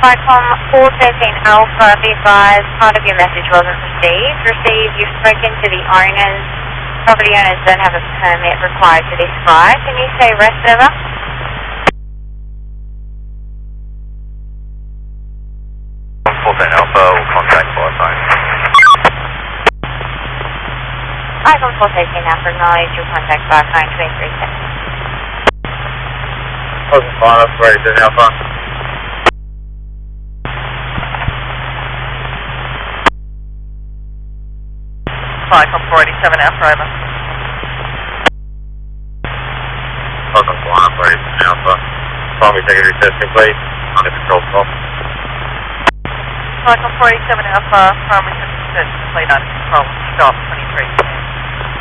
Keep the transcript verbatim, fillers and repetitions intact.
Vicom four thirteen Alpha, be advised, part of your message wasn't received. Received, you've spoken to the owners. Property owners don't have a permit required for this flight. Can you say rest over? fourteen Alpha will contact flight phone. Vicom four thirteen Alpha, acknowledge your contact by phone twenty-three seconds. Closing flight up, ready to Alpha. Vicom four eighty-seven Alpha, over. Closing flight up, ready to Alpha. Primary secondary testing, please. Under control stop. Vicom four eighty-seven Alpha, primary secondary testing, complete under control, stop twenty-three.